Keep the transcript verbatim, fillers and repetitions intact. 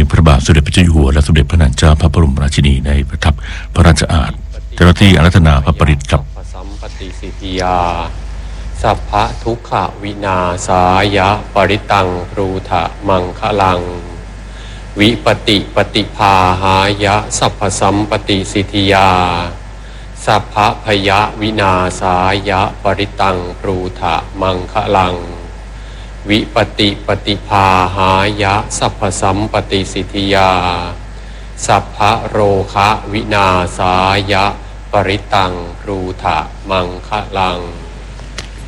พระบาทสมเด็จพระเจ้าอยู่หัวและสมเด็จพระนางเจ้าพระบรมราชินีในประทับพระราชอาณเจ้าหน้าที่อารัธนาพระปริตรครับสัมปติสิทธิยาสัพพะทุกขวินาสายะปริตังปรูทะมังคะลังวิปติปฏิภาหายะสัพพสัมปติสิทธิยาสัพพะพยะวินาสายะปริตังปรูทะมังคะลังวิปติปฏิภาหายะสัพพสัมปติสิทธิยาสัพพะโรคะวินาสายะปริตังปรูทะมังคะลัง